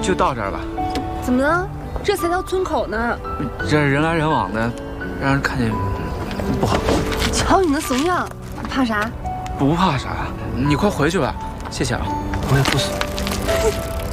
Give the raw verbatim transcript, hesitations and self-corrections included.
就到这儿吧。 怎么了？这才到村口呢。 这人来人往的，让人看见不好。 瞧你那怂样，怕啥？ 不怕啥，你快回去吧，谢谢啊。 我也不死。